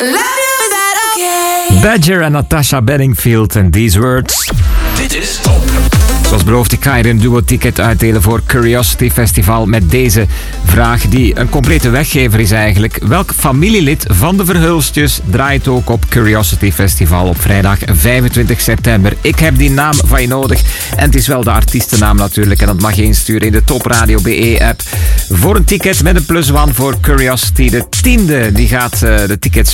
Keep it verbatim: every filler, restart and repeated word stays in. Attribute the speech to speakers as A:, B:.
A: Badger en Natasha Bedingfield en These Words.
B: Dit is Top.
A: Zoals beloofd, ik ga je een duo-ticket uitdelen voor Curiosity Festival met deze vraag die een complete weggever is eigenlijk. Welk familielid van de Verhulstjes draait ook op Curiosity Festival op vrijdag vijfentwintig september? Ik heb die naam van je nodig en het is wel de artiestennaam natuurlijk en dat mag je insturen in de Top Radio B E-app voor een ticket met een plus one voor Curiosity. De tiende die gaat uh, de tickets